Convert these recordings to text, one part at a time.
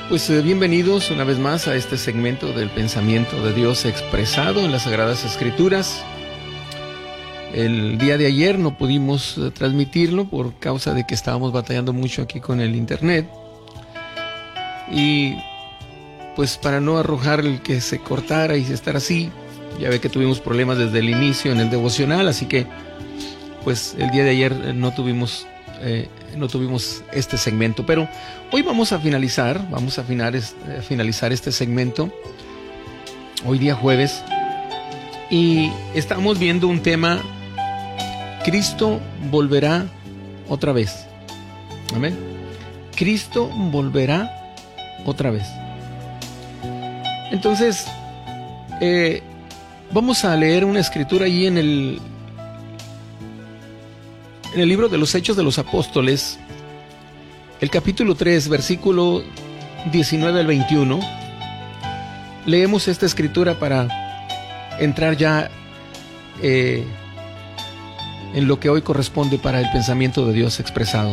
Pues bienvenidos una vez más a este segmento del pensamiento de Dios expresado en las Sagradas Escrituras. El día de ayer no pudimos transmitirlo por causa de que estábamos batallando mucho aquí con el internet. Y pues para no arrojar el que se cortara y estar así, ya ve que tuvimos problemas desde el inicio en el devocional, así que pues el día de ayer no tuvimos este segmento, pero hoy vamos a finalizar este segmento, hoy día jueves, y estamos viendo un tema: Cristo volverá otra vez. Amén. Cristo volverá otra vez. Entonces, vamos a leer una escritura allí en el libro de los Hechos de los Apóstoles, el capítulo 3, versículo 19 al 21. Leemos esta escritura para entrar ya en lo que hoy corresponde para el pensamiento de Dios expresado.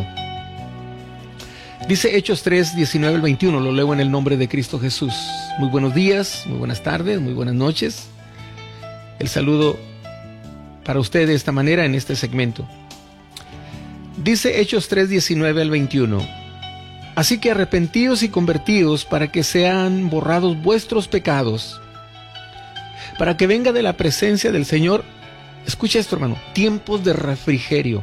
Dice Hechos 3, 19 al 21, lo leo en el nombre de Cristo Jesús. Muy buenos días, muy buenas tardes, muy buenas noches. El saludo para usted de esta manera en este segmento. Dice Hechos 3, 19 al 21. Así que arrepentíos y convertíos para que sean borrados vuestros pecados, para que venga de la presencia del Señor, escucha esto, hermano, tiempos de refrigerio,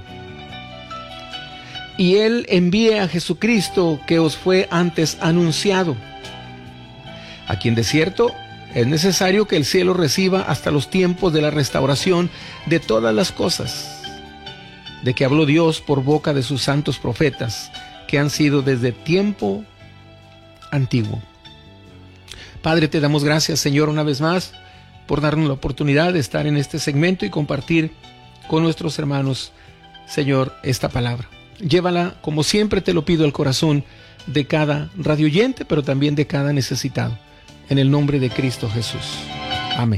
y Él envíe a Jesucristo, que os fue antes anunciado, a quien de cierto es necesario que el cielo reciba hasta los tiempos de la restauración de todas las cosas, de que habló Dios por boca de sus santos profetas, que han sido desde tiempo antiguo. Padre, te damos gracias, Señor, una vez más, por darnos la oportunidad de estar en este segmento y compartir con nuestros hermanos, Señor, esta palabra. Llévala, como siempre te lo pido, al corazón de cada radioyente, pero también de cada necesitado. En el nombre de Cristo Jesús. Amén.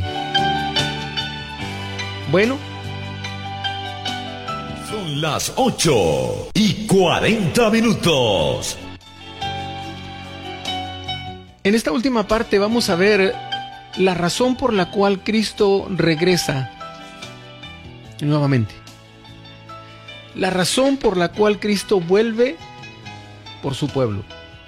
Bueno, son las 8:40. En esta última parte vamos a ver la razón por la cual Cristo regresa nuevamente. La razón por la cual Cristo vuelve por su pueblo.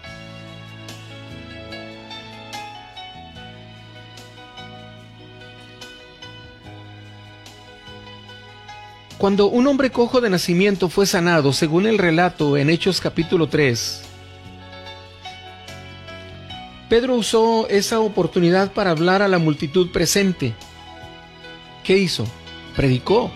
Cuando un hombre cojo de nacimiento fue sanado, según el relato en Hechos capítulo 3, Pedro usó esa oportunidad para hablar a la multitud presente. ¿Qué hizo? Predicó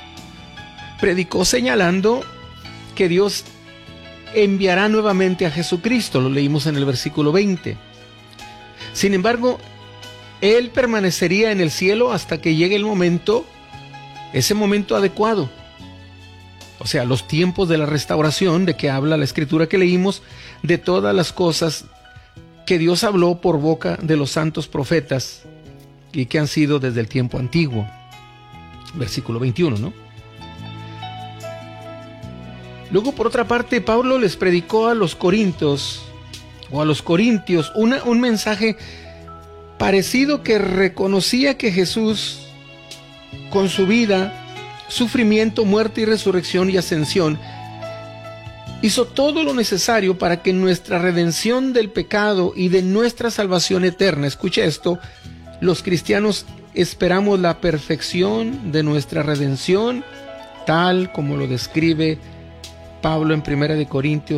señalando que Dios enviará nuevamente a Jesucristo. Lo leímos en el versículo 20. Sin embargo, Él permanecería en el cielo hasta que llegue el momento, ese momento adecuado. O sea, los tiempos de la restauración de que habla la escritura que leímos, de todas las cosas que Dios habló por boca de los santos profetas y que han sido desde el tiempo antiguo. Versículo 21, ¿no? Luego, por otra parte, Pablo les predicó a los corintios un mensaje parecido, que reconocía que Jesús, con su vida, sufrimiento, muerte y resurrección y ascensión, hizo todo lo necesario para que nuestra redención del pecado y de nuestra salvación eterna, escucha esto, los cristianos esperamos la perfección de nuestra redención, tal como lo describe Pablo en 1 Corintios